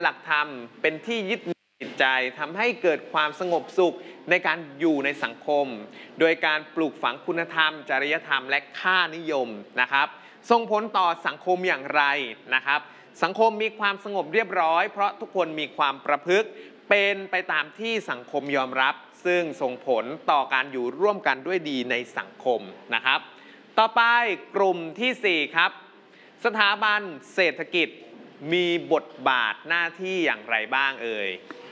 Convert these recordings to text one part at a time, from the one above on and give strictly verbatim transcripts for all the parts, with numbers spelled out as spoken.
หลักธรรมเป็นที่ยึดเหนี่ยวจิตใจทำให้เกิดความสงบสุขในการอยู่ในสังคมโดยการปลูกฝังคุณธรรมจริยธรรมและค่านิยมนะครับส่งผลต่อสังคมอย่างไรนะครับสังคมมีความสงบเรียบร้อยเพราะทุกคนมีความประพฤติเป็นไปตามที่สังคมยอมรับซึ่งส่งผลต่อการอยู่ร่วมกันด้วยดีในสังคมนะครับต่อไปกลุ่มที่สี่ครับสถาบันเศรษฐกิจมีบทบาทหน้าที่อย่างไรบ้างเอ่ย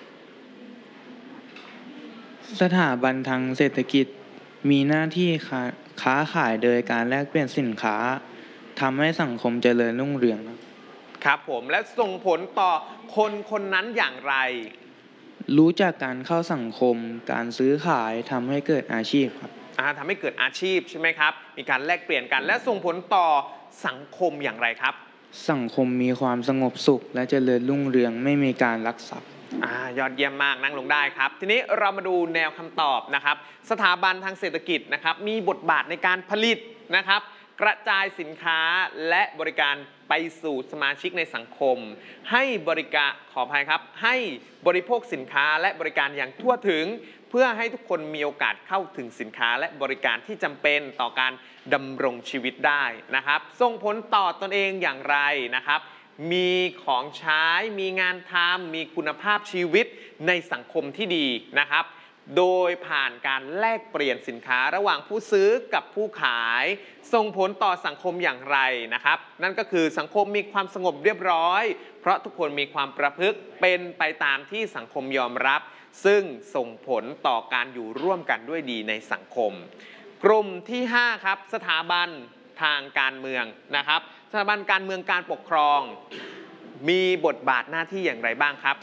สถาบันทางเศรษฐกิจมีหน้าที่ค้าค้าขายโดยการแลกเปลี่ยนสินค้าทำให้สังคมเจริญรุ่งเรืองครับผมและส่งผลต่อคนคนนั้นอย่างไรรู้จักการเข้าสังคมการซื้อขายทำให้เกิดอาชีพครับทำให้เกิดอาชีพใช่ไหมครับมีการแลกเปลี่ยนกันและส่งผลต่อสังคมอย่างไรครับสังคมมีความสงบสุขและเจริญรุ่งเรืองไม่มีการลักทรัพย์อ่ายอดเยี่ยมมากนั่งลงได้ครับทีนี้เรามาดูแนวคำตอบนะครับสถาบันทางเศรษฐกิจนะครับมีบทบาทในการผลิตนะครับกระจายสินค้าและบริการไปสู่สมาชิกในสังคมให้บริการขออภัยครับให้บริโภคสินค้าและบริการอย่างทั่วถึงเพื่อให้ทุกคนมีโอกาสเข้าถึงสินค้าและบริการที่จำเป็นต่อการดำรงชีวิตได้นะครับส่งผลต่อตนเองอย่างไรนะครับมีของใช้มีงานทำมีคุณภาพชีวิตในสังคมที่ดีนะครับโดยผ่านการแลกเปลี่ยนสินค้าระหว่างผู้ซื้อกับผู้ขายส่งผลต่อสังคมอย่างไรนะครับนั่นก็คือสังคมมีความสงบเรียบร้อยเพราะทุกคนมีความประพฤติเป็นไปตามที่สังคมยอมรับซึ่งส่งผลต่อการอยู่ร่วมกันด้วยดีในสังคมกลุ่มที่ห้าครับสถาบันทางการเมืองนะครับสถาบันการเมืองการปกครองมีบทบาทหน้าที่อย่างไรบ้างครับ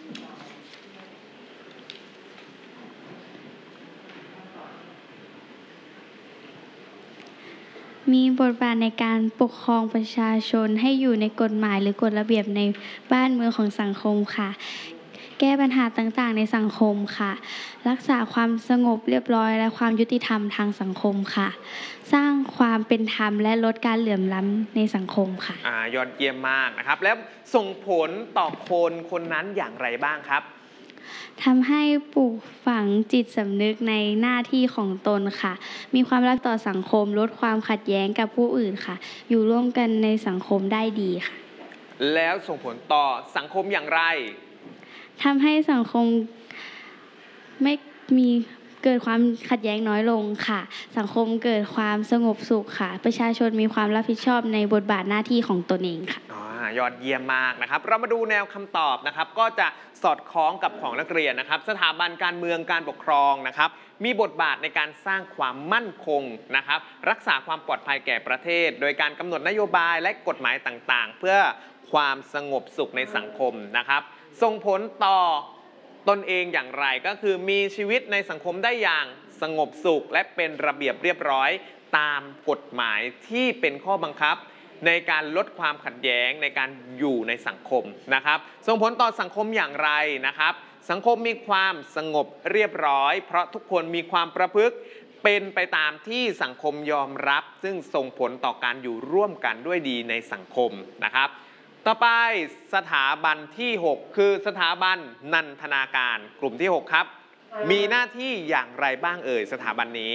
มีบทบาทในการปกครองประชาชนให้อยู่ในกฎหมายหรือกฎระเบียบในบ้านเมืองของสังคมค่ะแก้ปัญหาต่างๆในสังคมค่ะรักษาความสงบเรียบร้อยและความยุติธรรมทางสังคมค่ะสร้างความเป็นธรรมและลดการเหลื่อมล้ำในสังคมค่ะอ่ายอดเยี่ยมมากนะครับแล้วส่งผลต่อคนคนนั้นอย่างไรบ้างครับทำให้ปลูกฝังจิตสำนึกในหน้าที่ของตนค่ะมีความรักต่อสังคมลดความขัดแย้งกับผู้อื่นค่ะอยู่ร่วมกันในสังคมได้ดีค่ะแล้วส่งผลต่อสังคมอย่างไรทำให้สังคมไม่มีเกิดความขัดแย้งน้อยลงค่ะสังคมเกิดความสงบสุขค่ะประชาชนมีความรับผิดชอบในบทบาทหน้าที่ของตนเองค่ะยอดเยี่ยมมากนะครับเรามาดูแนวคำตอบนะครับก็จะสอดคล้องกับของนักเรียนนะครับสถาบันการเมืองการปกครองนะครับมีบทบาทในการสร้างความมั่นคงนะครับรักษาความปลอดภัยแก่ประเทศโดยการกำหนดนโยบายและกฎหมายต่างๆเพื่อความสงบสุขในสังคมนะครับส่งผลต่อตนเองอย่างไรก็คือมีชีวิตในสังคมได้อย่างสงบสุขและเป็นระเบียบเรียบร้อยตามกฎหมายที่เป็นข้อบังคับในการลดความขัดแย้งในการอยู่ในสังคมนะครับส่งผลต่อสังคมอย่างไรนะครับสังคมมีความสงบเรียบร้อยเพราะทุกคนมีความประพฤติเป็นไปตามที่สังคมยอมรับซึ่งส่งผลต่อการอยู่ร่วมกันด้วยดีในสังคมนะครับต่อไปสถาบันที่หกคือสถาบันนันทนาการกลุ่มที่หกครับมีหน้าที่อย่างไรบ้างเอ่ยสถาบันนี้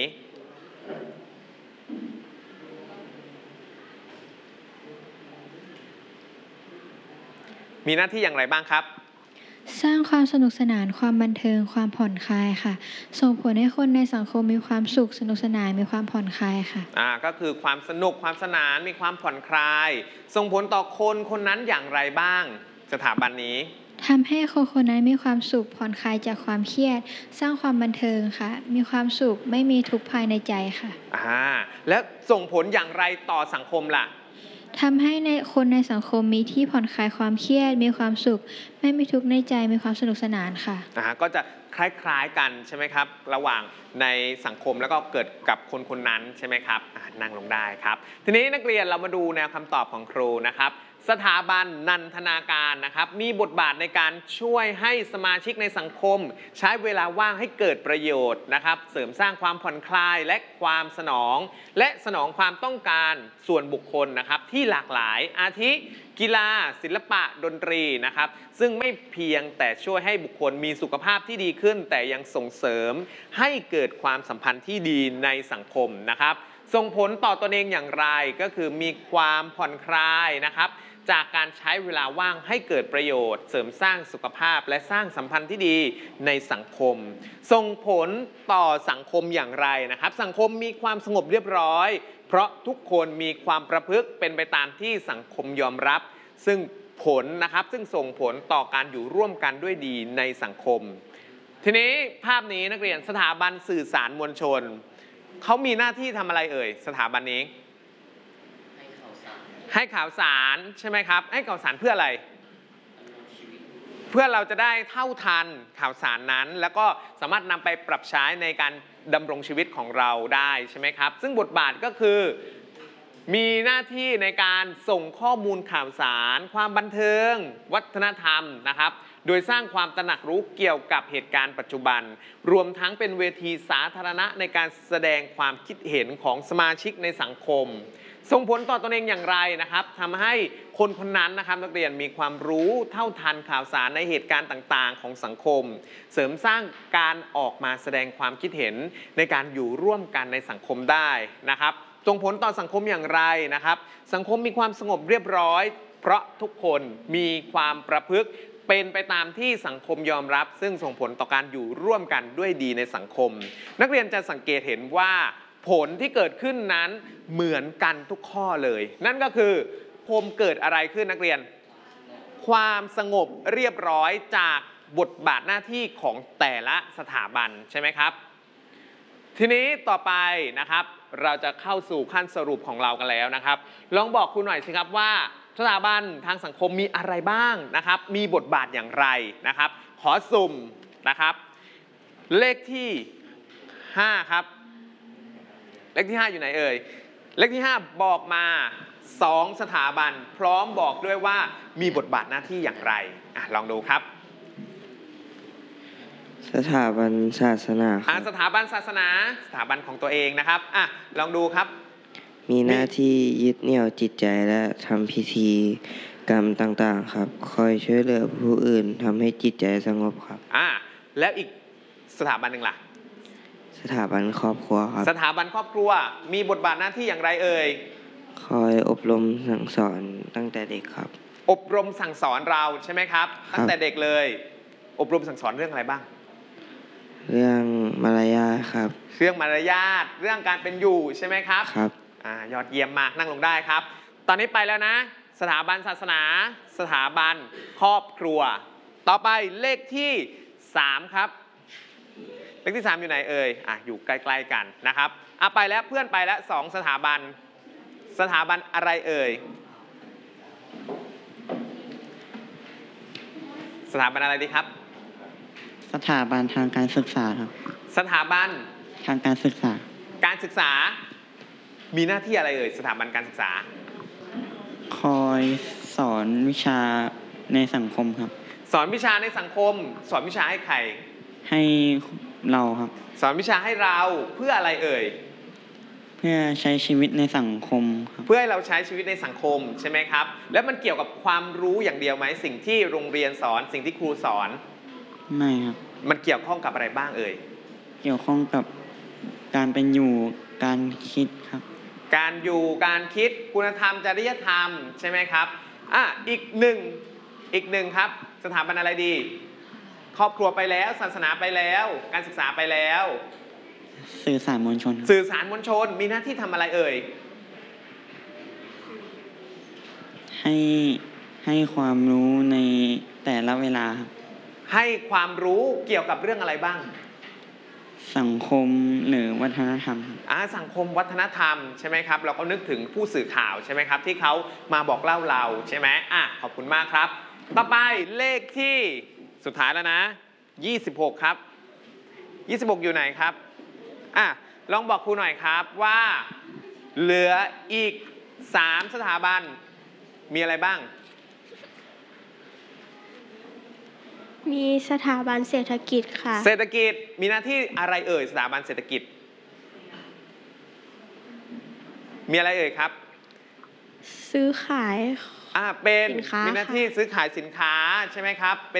มีหน้าที่อย่างไรบ้างครับสร้างความสนุกสนานความบันเทิงความผ่อนคลายค่ะส่งผลให้คนในสังคมมีความสุขสนุกสนานมีความผ่อนคลายค่ะอ่าก็คือความสนุกความสนานมีความผ่อนคลายส่งผลต่อคนคนนั้นอย่างไรบ้างสถาบันนี้ทำให้คนคนนั้นมีความสุขผ่อนคลายจากความเครียดสร้างความบันเทิงค่ะมีความสุขไม่มีทุกข์ภายในใจค่ะอ่าแล้วส่งผลอย่างไรต่อสังคมล่ะทำให้ในคนในสังคมมีที่ผ่อนคลายความเครียดมีความสุขไม่มีทุกข์ในใจมีความสนุกสนานค่ะอ่าก็จะคล้ายๆกันใช่ไหมครับระหว่างในสังคมแล้วก็เกิดกับคนคนนั้นใช่ไหมครับนั่งลงได้ครับทีนี้นักเรียนเรามาดูแนวคำตอบของครูนะครับสถาบันนันทนาการนะครับมีบทบาทในการช่วยให้สมาชิกในสังคม ใช้เวลาว่างให้เกิดประโยชน์นะครับเสริมสร้างความผ่อนคลายและความสนองและสนองความต้องการส่วนบุคคลนะครับที่หลากหลายอาทิกีฬาศิลปะดนตรีนะครับซึ่งไม่เพียงแต่ช่วยให้บุคคลมีสุขภาพที่ดีขึ้นแต่ยังส่งเสริมให้เกิดความสัมพันธ์ที่ดีในสังคมนะครับส่งผลต่อตนเองอย่างไรก็คือมีความผ่อนคลายนะครับจากการใช้เวลาว่างให้เกิดประโยชน์เสริมสร้างสุขภาพและสร้างสัมพันธ์ที่ดีในสังคมส่งผลต่อสังคมอย่างไรนะครับสังคมมีความสงบเรียบร้อยเพราะทุกคนมีความประพฤติเป็นไปตามที่สังคมยอมรับซึ่งผลนะครับซึ่งส่งผลต่อการอยู่ร่วมกันด้วยดีในสังคมทีนี้ภาพนี้นักเรียนสถาบันสื่อสารมวลชนเขามีหน้าที่ทำอะไรเอ่ยสถาบันนี้ให้ข่าวสารใช่ไหมครับให้ข่าวสารเพื่ออะไรเพื่อเราจะได้เท่าทันข่าวสารนั้นแล้วก็สามารถนำไปปรับใช้ในการดำรงชีวิตของเราได้ใช่ไหมครับซึ่งบทบาทก็คือมีหน้าที่ในการส่งข้อมูลข่าวสารความบันเทิงวัฒนธรรมนะครับโดยสร้างความตระหนักรู้เกี่ยวกับเหตุการณ์ปัจจุบันรวมทั้งเป็นเวทีสาธารณะในการแสดงความคิดเห็นของสมาชิกในสังคมส่งผลต่อตนเองอย่างไรนะครับทำให้คนคนนั้นนะครับนักเรียนมีความรู้เท่าทันข่าวสารในเหตุการณ์ต่างๆของสังคมเสริมสร้างการออกมาแสดงความคิดเห็นในการอยู่ร่วมกันในสังคมได้นะครับส่งผลต่อสังคมอย่างไรนะครับสังคมมีความสงบเรียบร้อยเพราะทุกคนมีความประพฤติเป็นไปตามที่สังคมยอมรับซึ่งส่งผลต่อการอยู่ร่วมกันด้วยดีในสังคมนักเรียนจะสังเกตเห็นว่าผลที่เกิดขึ้นนั้นเหมือนกันทุกข้อเลยนั่นก็คือพรมเกิดอะไรขึ้นนักเรียนความสงบเรียบร้อยจากบทบาทหน้าที่ของแต่ละสถาบันใช่ไหมครับทีนี้ต่อไปนะครับเราจะเข้าสู่ขั้นสรุปของเรากันแล้วนะครับลองบอกคุณหน่อยสิครับว่าสถาบันทางสังคมมีอะไรบ้างนะครับมีบทบาทอย่างไรนะครับขอสุ่มนะครับเลขที่ห้าครับเลขที่ห้าอยู่ไหนเอ่ยเลขที่ห้าบอกมาสองสถาบันพร้อมบอกด้วยว่ามีบทบาทหน้าที่อย่างไรอ่ะลองดูครับสถาบันศาสนาคอ่ะรับสถาบันศาสนาสถาบันของตัวเองนะครับอ่ะลองดูครับมีหน้าที่ยึดเหนี่ยวจิตใจและทำพิธีกรรมต่างๆครับคอยช่วยเหลือผู้อื่นทำให้จิตใจสงบครับอ่ะแล้วอีกสถาบันหนึ่งล่ะสถาบันครอบครัวครับสถาบันครอบครัวมีบทบาทหน้าที่อย่างไรเอ่ยคอยอบรมสั่งสอนตั้งแต่เด็กครับอบรมสั่งสอนเราใช่ไหมครับตั้งแต่เด็กเลยอบรมสั่งสอนเรื่องอะไรบ้างเรื่องมารยาทครับเรื่องมารยาทเรื่องการเป็นอยู่ใช่ไหมครับครับอ่ายอดเยี่ยมมากนั่งลงได้ครับตอนนี้ไปแล้วนะสถาบันศาสนาสถาบันครอบครัวต่อไปเลขที่สามครับเลขที่สามอยู่ไหนเอ่ยอ่ะอยู่ใกล้ๆกันนะครับอ่ะไปแล้วเพื่อนไปแล้วสองสถาบันสถาบันอะไรเอ่ยสถาบันอะไรดีครับสถาบันทางการศึกษาครับสถาบันทางการศึกษาการศึกษามีหน้าที่อะไรเอ่ยสถาบันการศึกษาคอยสอนวิชาในสังคมครับสอนวิชาในสังคมสอนวิชาให้ใครให้เราครับสอนวิชาให้เราเพื่ออะไรเอ่ยเพื่อใช้ชีวิตในสังคมครับเพื่อให้เราใช้ชีวิตในสังคมใช่ไหมครับแล้วมันเกี่ยวกับความรู้อย่างเดียวไหมสิ่งที่โรงเรียนสอนสิ่งที่ครูสอนไม่ครับมันเกี่ยวข้องกับอะไรบ้างเอ่ยเกี่ยวข้องกับการเป็นอยู่การคิดครับการอยู่การคิดคุณธรรมจริยธรรมใช่ไหมครับอ่ะอีกหนึ่งอีกหนึ่งครับสถาบันอะไรดีครอบครัวไปแล้วศาสนาไปแล้วการศึกษาไปแล้วสื่อสารมวลชนสื่อสารมวลชนมีหน้าที่ทำอะไรเอ่ยให้ให้ความรู้ในแต่ละเวลาให้ความรู้เกี่ยวกับเรื่องอะไรบ้างสังคมหรือวัฒนธรรมอ่าสังคมวัฒนธรรมใช่ไหมครับเราก็นึกถึงผู้สื่อข่าวใช่ไหมครับที่เขามาบอกเล่าเราใช่ไหมอ่ะขอบคุณมากครับต่อไปเลขที่สุดท้ายแล้วนะยี่สิบหกครับยี่สิบหกอยู่ไหนครับอ่ะลองบอกครูหน่อยครับว่าเหลืออีกสามสถาบันมีอะไรบ้างมีสถาบันเศรษฐกิจค่ะเศรษฐกิจมีหน้าที่อะไรเอ่ยสถาบันเศรษฐกิจ มีอะไรเอ่ยครับซื้อขายอ่าเป็นสินค้ามีหน้าค่ะที่ซื้อขายสินค้าใช่ไหมครับ